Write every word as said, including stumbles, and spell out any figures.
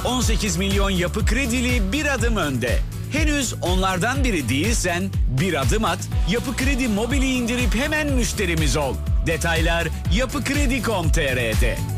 on sekiz milyon Yapı Kredili bir adım önde. Henüz onlardan biri değilsen bir adım at, Yapı Kredi Mobil'i indirip hemen müşterimiz ol. Detaylar yapı kredi nokta com nokta tr'de.